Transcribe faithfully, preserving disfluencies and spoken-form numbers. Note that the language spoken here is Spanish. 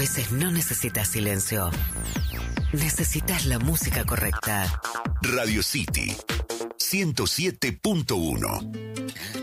veces no necesitas silencio. Necesitas la música correcta. Radio City ciento siete punto uno.